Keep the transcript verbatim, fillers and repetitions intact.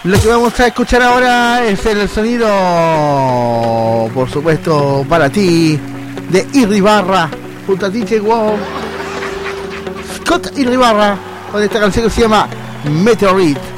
Lo que vamos a escuchar ahora es el sonido, por supuesto, para ti, de Irribarra, junto a D J Wow, Scott Irribarra, con esta canción que se llama Meteorite.